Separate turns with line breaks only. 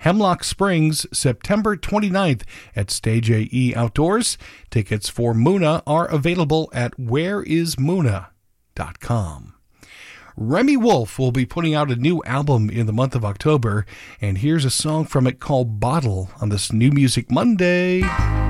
Hemlock Springs, September 29th at Stage AE Outdoors. Tickets for Muna are available at whereismuna.com. Remy Wolf will be putting out a new album in the month of October, and here's a song from it called Bottle on this New Music Monday.